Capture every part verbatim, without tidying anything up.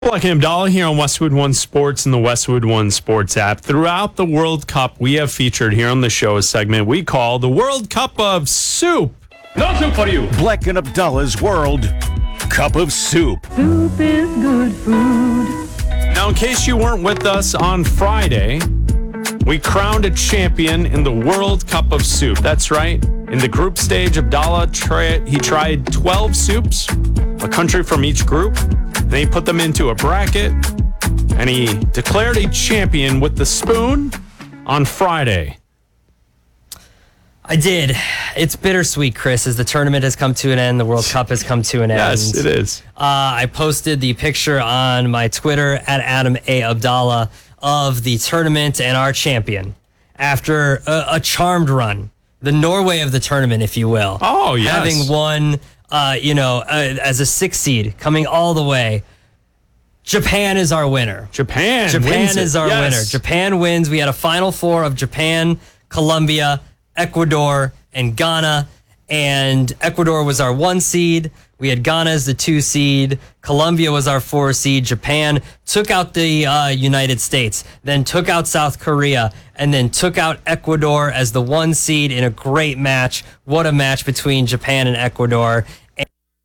Like Abdallah here on Westwood One Sports and the Westwood One Sports app. Throughout the World Cup, we have featured here on the show a segment we call the World Cup of Soup. No soup for you. Black and Abdallah's World Cup of Soup. Soup is good food. Now, in case you weren't with us on Friday, we crowned a champion in the World Cup of Soup. That's right. In the group stage, Abdallah, tri- he tried twelve soups, a country from each group. Then he put them into a bracket, and he declared a champion with the spoon on Friday. I did. It's bittersweet, Chris, as the tournament has come to an end. The World Cup has come to an Yes, end. it is. Uh, I posted the picture on my Twitter at Adam A. Abdallah of the tournament and our champion after a, a charmed run. The Norway of the tournament, if you will. Oh, yes. Having won, uh, you know, uh, as a six seed, coming all the way. Japan is our winner. Japan Japan wins is it. our Yes. winner. Japan wins. We had a final four of Japan, Colombia, Ecuador, and Ghana. And Ecuador was our one seed. We had Ghana as the two seed. Colombia was our four seed. Japan took out the uh, United States, then took out South Korea, and then took out Ecuador as the one seed in a great match. What a match between Japan and Ecuador. And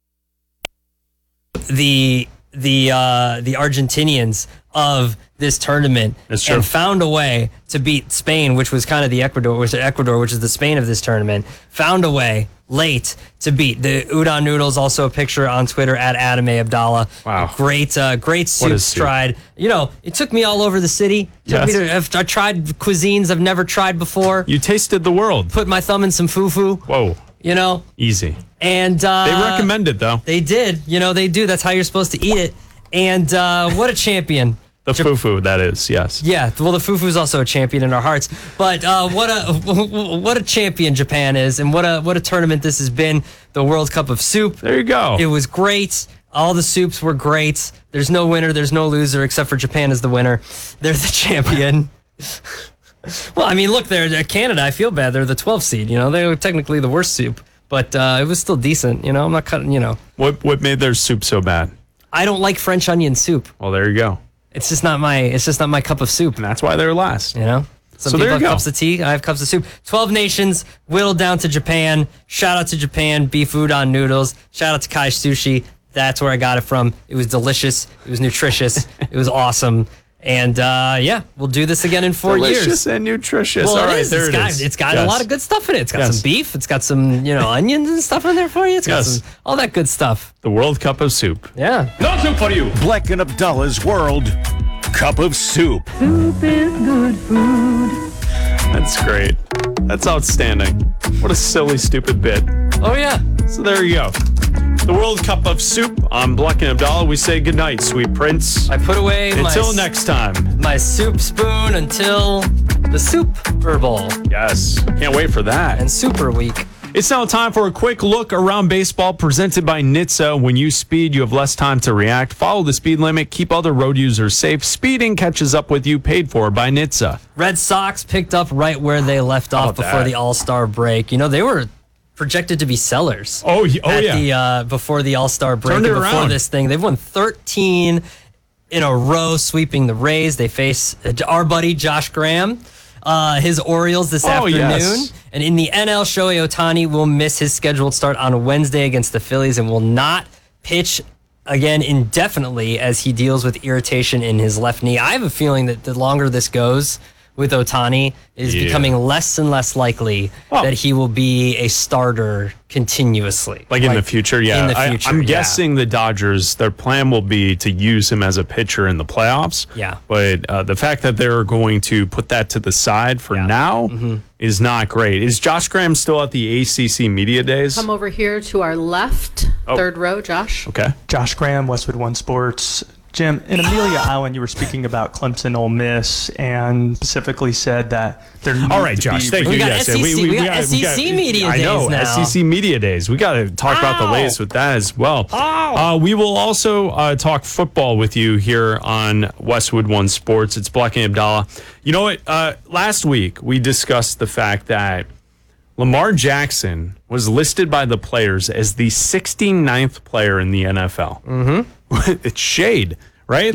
the the uh, the Argentinians of this tournament That's true. and found a way to beat Spain, which was kind of the Ecuador, which Ecuador, which is the Spain of this tournament, found a way late to beat the udon noodles. Also a picture on Twitter at Adam A. Abdallah. Wow. Great, uh, great soup a soup. stride. You know, it took me all over the city. Took Yes. me to, I've, I tried cuisines I've never tried before. You tasted the world. Put my thumb in some fufu, Whoa, you know, easy. and uh, They recommend it, though. They did. You know, they do. That's how you're supposed to eat it. And uh, what a champion. The Jap- fufu, that is, yes. Yeah, well, the fufu is also a champion in our hearts. But uh, what a what a champion Japan is, and what a what a tournament this has been. The World Cup of Soup. There you go. It was great. All the soups were great. There's no winner. There's no loser, except for Japan is the winner. They're the champion. Well, I mean, look, they're, they're Canada. I feel bad. They're the twelfth seed. You know, they were technically the worst soup, but uh, it was still decent. You know, I'm not cutting. You know, What what made their soup so bad? I don't like French onion soup. Well, there you go. It's just not my. It's just not my cup of soup. And that's why they're last. You know. Some So people there you have go. cups of tea. I have cups of soup. Twelve nations whittled down to Japan. Shout out to Japan. Beef udon noodles. Shout out to Kai Sushi. That's where I got it from. It was delicious. It was nutritious. It was awesome. And uh, yeah, we'll do this again in four Delicious years. and nutritious. Well, All it right, is. there It's it got, is. It's got Yes. a lot of good stuff in it. It's got Yes. some beef. It's got some, you know, onions and stuff in there for you. It's got Yes. some, all that good stuff. The World Cup of Soup. Yeah. No soup for you. Black and Abdallah's World Cup of Soup. Soup is good food. That's great. That's outstanding. What a silly, stupid bit. Oh, yeah. So there you go. The World Cup of Soup. I'm Black and Abdallah. We say goodnight, sweet prince. I put away Until my, next time. my soup spoon until the Super Bowl Yes. Can't wait for that. and Super Week. It's now time for a quick look around baseball presented by N H T S A. When you speed, you have less time to react. Follow the speed limit. Keep other road users safe. Speeding catches up with you. Paid for by N H T S A. Red Sox picked up right where they left off about before that? the All-Star break. You know, they were projected to be sellers. Oh, y- oh at yeah. the uh, before the All-Star break, Turned it and before around. this thing. They've won thirteen in a row, sweeping the Rays. They face uh, our buddy Josh Graham, uh, his Orioles this Oh, afternoon. yes. And in the N L, Shohei Ohtani will miss his scheduled start on Wednesday against the Phillies and will not pitch again indefinitely as he deals with irritation in his left knee. I have a feeling that the longer this goes with Ohtani, it is Yeah. becoming less and less likely Oh. that he will be a starter continuously. Like in the future, yeah. In the I- future, I'm yeah. guessing the Dodgers, their plan will be to use him as a pitcher in the playoffs. Yeah. But uh, the fact that they're going to put that to the side for Yeah. now Mm-hmm. is not great. Is Josh Graham still at the A C C Media Days? Come over here to our left, Oh. third row, Josh. Okay. Josh Graham, Westwood One Sports. Jim, in Amelia Island, you were speaking about Clemson Ole Miss and specifically said that there needs All right, to Josh. be Thank We you. got Yes, S E C we got S E C Media I know Days now. S E C Media Days. We got to talk about the Ow. latest with that as well. Uh, we will also uh, talk football with you here on Westwood One Sports. It's Black and Abdallah. You know what? Uh, last week we discussed the fact that Lamar Jackson was listed by the players as the sixty-ninth player in the N F L. Mm-hmm. It's shade. right?